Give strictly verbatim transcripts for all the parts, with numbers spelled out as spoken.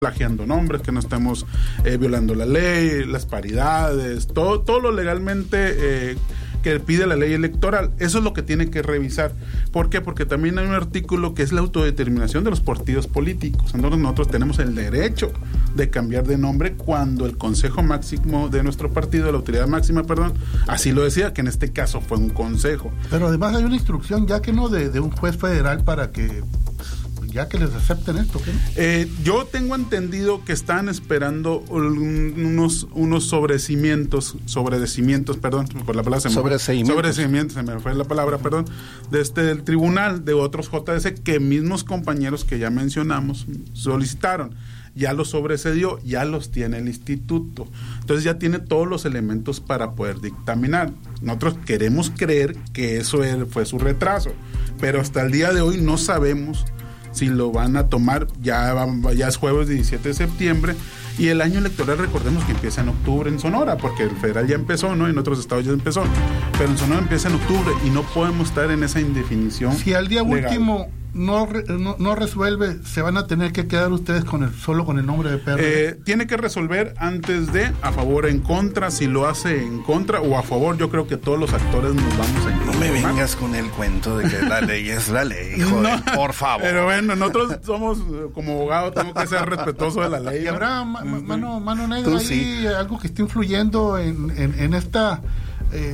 plagiando nombres, que no estemos eh, violando la ley, las paridades, todo, todo lo legalmente eh, que pide la ley electoral. Eso es lo que tiene que revisar. ¿Por qué? Porque también hay un artículo que es la autodeterminación de los partidos políticos. Entonces nosotros tenemos el derecho de cambiar de nombre cuando el Consejo Máximo de nuestro partido, la autoridad máxima, perdón, así lo decía, que en este caso fue un consejo. Pero además hay una instrucción ya que no de, de un juez federal para que ya que les acepten esto, ¿qué? Eh, yo tengo entendido que están esperando un, unos unos sobrecimientos, sobredecimientos, perdón, por la palabra se me fue. Sobreseimientos. Sobreseimientos, se me fue la palabra, perdón, de este del tribunal, de otros J D C que mismos compañeros que ya mencionamos solicitaron. Ya los sobrecedió, ya los tiene el instituto. Entonces ya tiene todos los elementos para poder dictaminar. Nosotros queremos creer que eso fue su retraso, pero hasta el día de hoy no sabemos si lo van a tomar. Ya, ya es jueves diecisiete de septiembre y el año electoral, recordemos que empieza en octubre en Sonora, porque el federal ya empezó, ¿no? En otros estados ya empezó, pero en Sonora empieza en octubre y no podemos estar en esa indefinición. Si al día legal. último no, no no resuelve, se van a tener que quedar ustedes con el solo con el nombre de P R D. Eh, tiene que resolver antes de a favor o en contra. Si lo hace en contra o a favor, yo creo que todos los actores nos vamos a No me vengas con el cuento de que la ley es la ley, joder, no, por favor. Pero bueno, nosotros somos, como abogados, tenemos que ser respetuosos de la ley. Y habrá, ma, ma, mano, mano negra, ahí sí. Algo que esté influyendo en, en, en esta eh,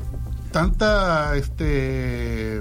tanta este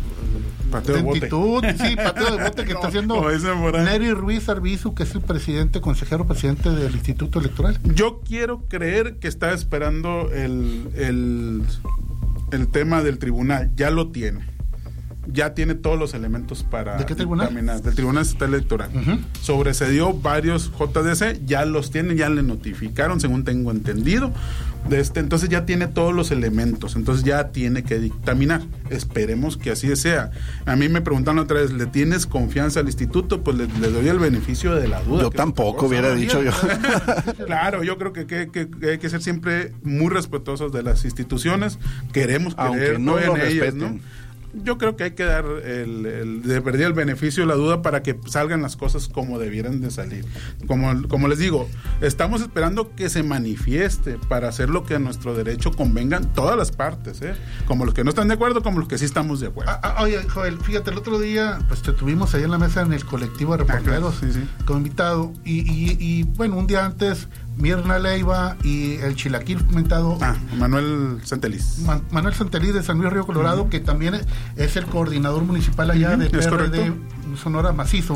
pateo de lentitud, bote. Sí, pateo de bote que no, está haciendo Nery Ruiz Arbizu, que es el presidente, consejero presidente del Instituto Electoral. Yo quiero creer que está esperando el, el, el tema del tribunal, ya lo tiene. Ya tiene todos los elementos para ¿De qué tribunal? Dictaminar, del Tribunal Estatal Electoral. Uh-huh. Sobrecedió varios J D C, ya los tiene, ya le notificaron, según tengo entendido. De este, entonces ya tiene todos los elementos, entonces ya tiene que dictaminar. Esperemos que así sea. A mí me preguntaron otra vez, ¿le tienes confianza al instituto? Pues le, le doy el beneficio de la duda. Yo tampoco hubiera dicho yo. Claro, yo creo que, que, que, que hay que ser siempre muy respetuosos de las instituciones. Queremos creer no en ellas, respeten. ¿no? Yo creo que hay que dar el, el, de verdad el beneficio de la duda para que salgan las cosas como debieran de salir. Como, como les digo, estamos esperando que se manifieste para hacer lo que a nuestro derecho convengan todas las partes, ¿eh? Como los que no están de acuerdo, como los que sí estamos de acuerdo. Ah, ah, oye, Joel, fíjate, el otro día pues te tuvimos ahí en la mesa en el colectivo de reporteros, ah, claro, sí, sí. como invitado, y, y, y bueno, un día antes Mirna Leiva y el chilaquil comentado ah, Manuel Santeliz Man, Manuel Santeliz de San Luis Río Colorado, uh-huh. que también es, es el coordinador municipal allá uh-huh. de P R D Sonora Macizo,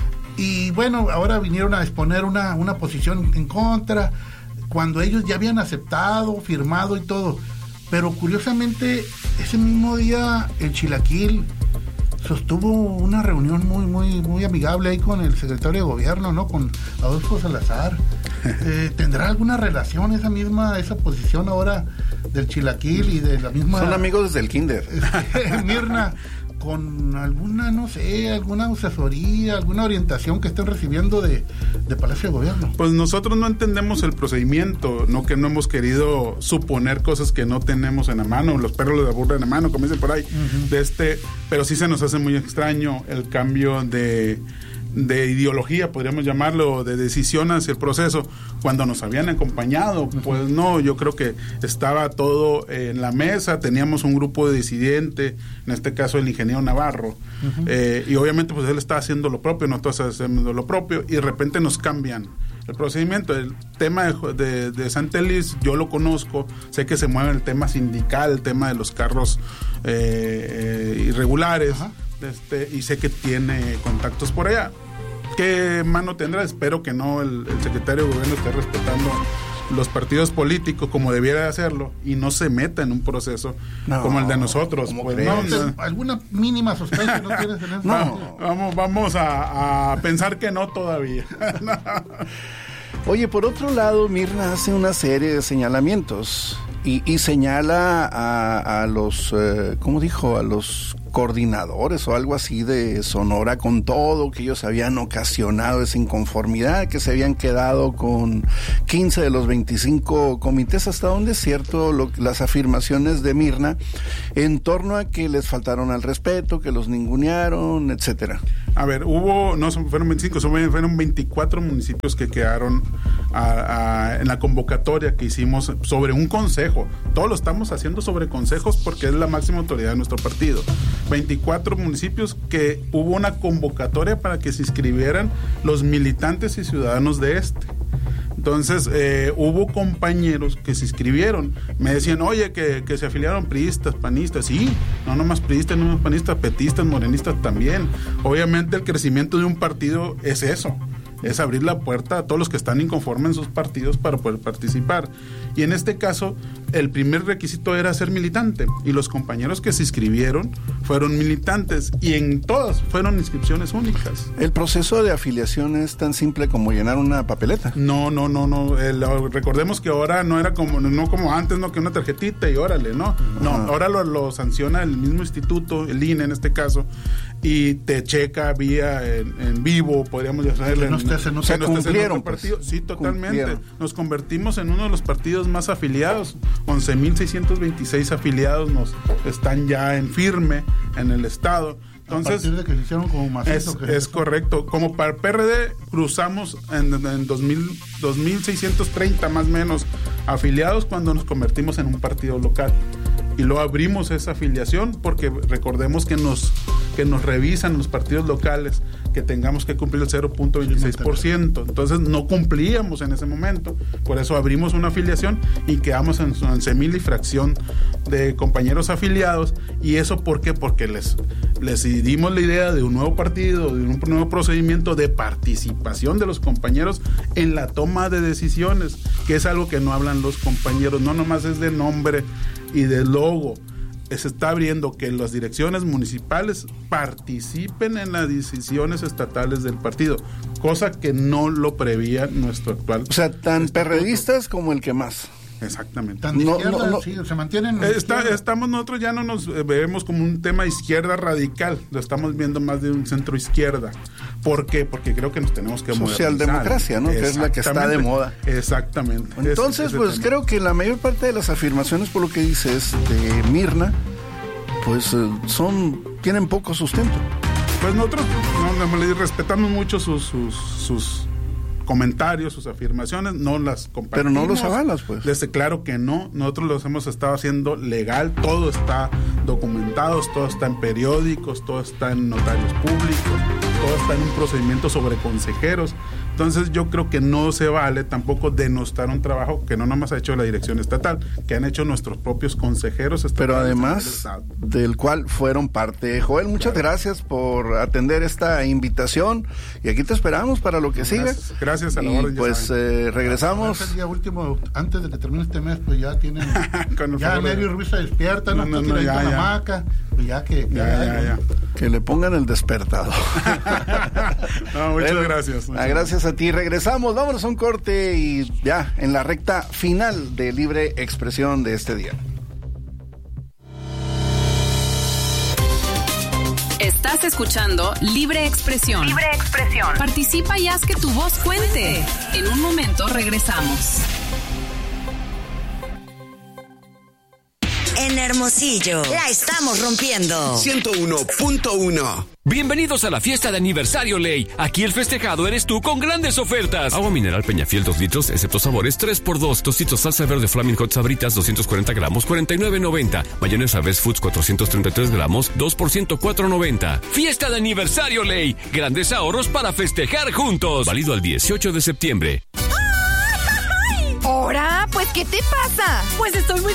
y bueno, ahora vinieron a exponer una, una posición en contra cuando ellos ya habían aceptado, firmado y todo, pero curiosamente ese mismo día el chilaquil sostuvo una reunión muy muy muy amigable ahí con el secretario de gobierno, ¿no? Con Adolfo Salazar. Eh, ¿Tendrá alguna relación esa misma, esa posición ahora del chilaquil y de la misma... Son amigos desde el kinder. Mirna, con alguna, no sé, alguna asesoría, alguna orientación que estén recibiendo de, de Palacio de Gobierno? Pues nosotros no entendemos el procedimiento, no que no hemos querido suponer cosas que no tenemos en la mano, los perros los aburren en la mano, como dicen por ahí, uh-huh. de este, pero sí se nos hace muy extraño el cambio de... de ideología, podríamos llamarlo, de decisión hacia el proceso, cuando nos habían acompañado, pues no, yo creo que estaba todo en la mesa, teníamos un grupo de disidentes, en este caso el ingeniero Navarro, uh-huh. eh, y obviamente pues él está haciendo lo propio, nosotros hacemos lo propio, y de repente nos cambian el procedimiento. El tema de, de, de Santeliz, yo lo conozco, sé que se mueve el tema sindical, el tema de los carros eh, eh, irregulares, uh-huh. Este, y sé que tiene contactos por allá. ¿Qué mano tendrá? Espero que no el, el secretario de gobierno esté respetando los partidos políticos como debiera de hacerlo y no se meta en un proceso no, como el de nosotros. Pues, no, te, ¿alguna mínima sospecha no tienes en eso? No, vamos, vamos a, a pensar que no todavía. No. Oye, por otro lado, Mirna hace una serie de señalamientos y, y señala a, a los, eh, ¿cómo dijo? A los coordinadores o algo así de Sonora con todo, que ellos habían ocasionado esa inconformidad, que se habían quedado con quince de los veinticinco comités. ¿Hasta dónde es cierto lo, las afirmaciones de Mirna en torno a que les faltaron al respeto, que los ningunearon, etcétera? A ver, hubo, no fueron veinticinco, fueron veinticuatro municipios que quedaron a, a, en la convocatoria que hicimos sobre un consejo. Todo lo estamos haciendo sobre consejos porque es la máxima autoridad de nuestro partido. veinticuatro municipios que hubo una convocatoria para que se inscribieran los militantes y ciudadanos de este. Entonces, eh, hubo compañeros que se inscribieron, me decían, oye, que, que se afiliaron priistas, panistas, sí, no nomás priistas, no nomás panistas, petistas, morenistas también. Obviamente el crecimiento de un partido es eso, es abrir la puerta a todos los que están inconformes en sus partidos para poder participar. Y en este caso, el primer requisito era ser militante, y los compañeros que se inscribieron fueron militantes, y en todas fueron inscripciones únicas. ¿El proceso de afiliación es tan simple como llenar una papeleta? No, no, no, no. El, recordemos que ahora no era como, no como antes, no, que una tarjetita y órale, ¿no? No, Ajá. ahora lo, lo sanciona el mismo instituto, el I N E en este caso, y te checa vía en, en vivo, podríamos decirle. No estés, no se cumplieron, partido. Pues, sí, totalmente. Cumplieron. Nos convertimos en uno de los partidos más afiliados. once mil seiscientos veintiséis afiliados nos están ya en firme en el estado. Entonces, a partir de que se hicieron como macizo, es, es correcto. Como para el P R D cruzamos en, en dos mil, dos mil seiscientos treinta más o menos afiliados cuando nos convertimos en un partido local. Y luego abrimos esa afiliación porque recordemos que nos que nos revisan los partidos locales que tengamos que cumplir el cero punto veintiséis por ciento. Entonces no cumplíamos en ese momento. Por eso abrimos una afiliación y quedamos en once mil y fracción de compañeros afiliados. ¿Y eso por qué? Porque les, les dimos la idea de un nuevo partido, de un nuevo procedimiento de participación de los compañeros en la toma de decisiones, que es algo que no hablan los compañeros. No nomás es de nombre y de logo. Se está abriendo que las direcciones municipales participen en las decisiones estatales del partido, cosa que no lo prevía nuestro actual. O sea, tan perredistas como el que más. Exactamente. Tan de no, izquierda, no, no. Sí, se mantienen. Está, estamos nosotros ya no nos vemos como un tema izquierda radical, lo estamos viendo más de un centro izquierda. ¿Por qué? Porque creo que nos tenemos que modernizar. Socialdemocracia, ¿no? Que es la que está de moda. Exactamente. Entonces, ese, ese pues tema. Creo que la mayor parte de las afirmaciones, por lo que dices, de Mirna, pues eh, son tienen poco sustento. Pues nosotros no, no, respetamos mucho sus sus, sus comentarios, sus afirmaciones, no las compartimos. Pero no los avalas, pues. Desde claro que no, nosotros los hemos estado haciendo legal, todo está documentado, todo está en periódicos, todo está en notarios públicos, todo está en un procedimiento sobre consejeros. Entonces yo creo que no se vale tampoco denostar un trabajo que no nomás ha hecho la dirección estatal, que han hecho nuestros propios consejeros estatales. Pero además del cual fueron parte. Joel, muchas claro. gracias por atender esta invitación y aquí te esperamos para lo que gracias, siga. Gracias a la y orden. Pues eh, regresamos. El día último, antes de que termine este mes, pues ya tienen ya Nery Ruiz se despierta, no, no, no, no ya, ya. La maca, pues ya que ya, ya, ya, ya. que le pongan el despertador. No, muchas bueno, gracias. Muchas gracias a ti. Regresamos, vámonos a un corte y ya en la recta final de Libre Expresión de este día. Estás escuchando Libre Expresión. Libre Expresión. Participa y haz que tu voz cuente. En un momento regresamos. En Hermosillo, la estamos rompiendo. ciento uno punto uno. Bienvenidos a la fiesta de aniversario Ley. Aquí el festejado eres tú con grandes ofertas. Agua mineral Peñafiel dos litros, excepto sabores, tres por dos. Tocitos salsa verde Flaming Hot Sabritas, doscientos cuarenta gramos, cuarenta y nueve noventa. Mayonesa Best Foods, cuatrocientos treinta y tres gramos, dos por ciento cuatro noventa. Fiesta de aniversario Ley. Grandes ahorros para festejar juntos. Válido al dieciocho de septiembre. ¡Hora! Pues, ¿qué te pasa? Pues estoy muy